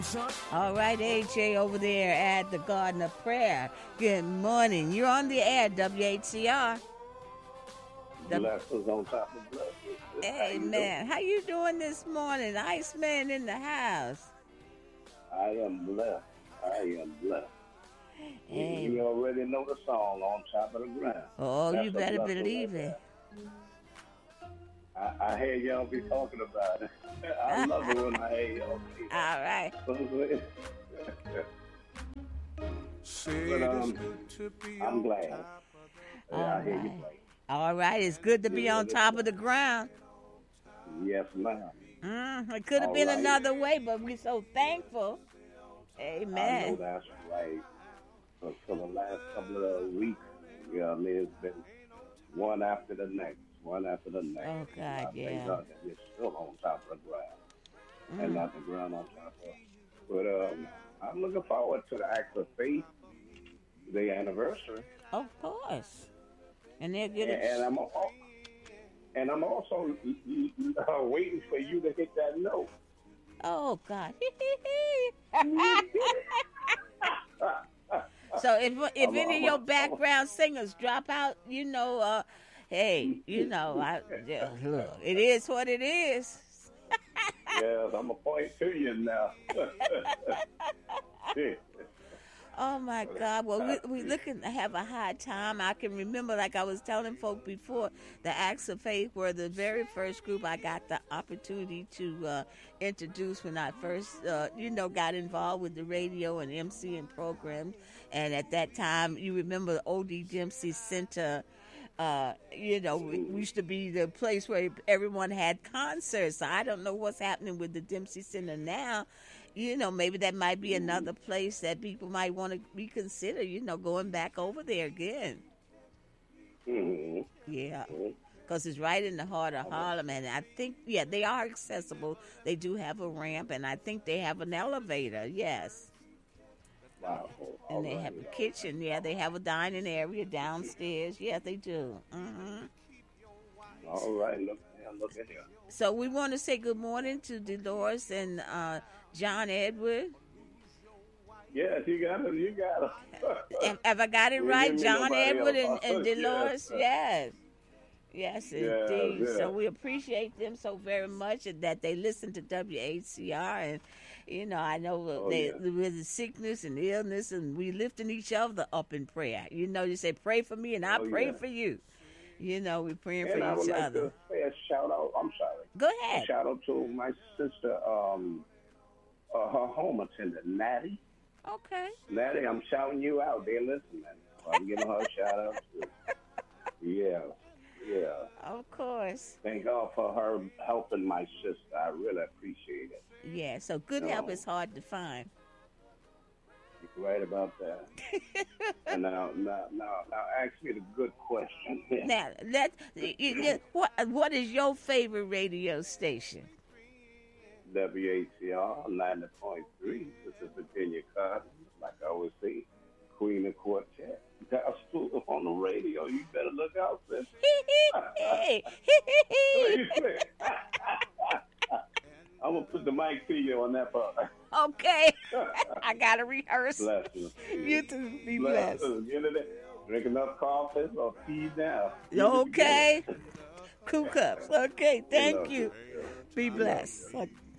All right, AJ over there at the Garden of Prayer. Good morning. You're on the air, WHCR. Blessings on top of blessings. Amen. How you doing this morning? Iceman in the house. I am blessed. I am blessed. You already know the song, On Top of the Ground. Oh, That's you a better blessing believe right it. there. I hear y'all be talking about it. I love it when I hear y'all speak. All right. But I'm glad. I hear you play. All right. It's good to be on top of the ground. Yes, ma'am. It could have All been right. another way, but we're so thankful. I know Amen. that's right. For the last couple of weeks, it's been one after the next. One after the next. Oh, God, I thank God that we're still on top of the ground and not the ground on top of. But I'm looking forward to the Acts of Faith, the anniversary. Of course. And they're good. And I'm also waiting for you to hit that note. Oh, God. So if any of your background singers drop out, hey, look, it is what it is. Yes, I'm going to point to you now. Oh, my God. Well, we looking to have a high time. I can remember, like I was telling folk before, the Acts of Faith were the very first group I got the opportunity to introduce when I first, got involved with the radio and MCing programs. And at that time, you remember the O.D. Dempsey Center. We used to be the place where everyone had concerts. I don't know what's happening with the Dempsey Center now. Maybe that might be another place that people might want to reconsider, going back over there again. Mm-hmm. Yeah, because it's right in the heart of Harlem. And I think, they are accessible. They do have a ramp, and I think they have an elevator, yes. Wow. And they have a kitchen. Yeah, they have a dining area downstairs. Yeah, they do. Mm-hmm. All right. Look at here. So we want to say good morning to Dolores and John Edward. Yes, you got it. Have I got it right? John Edward and Dolores? Yes. Yes, indeed. Yeah. So we appreciate them so very much that they listen to WHCR. And, I know with the sickness and illness, and we lifting each other up in prayer. You say, pray for me, and I pray for you. We're praying for each I would like other. to say a shout out. I'm sorry. Go ahead. A shout out to my sister, her home attendant, Natty. Okay. Natty, I'm shouting you out. They're listening. I'm giving her a shout out too. Yeah. Of course. Thank God for her helping my sister. I really appreciate it. Yeah, so good help is hard to find. You're right about that. And now, ask me the good question. Now, what is your favorite radio station? WHCR 90.3. This is Virginia Carter. Like I always say, Queen of Quartet. Gospel on the radio. You better look out, sis. I'm going to put the mic to you on that part. Okay. I got to rehearse. Blessings. You too. Be blessed. Drink enough coffee or tea now. Okay. 2 cups. Okay. Thank you. Be blessed.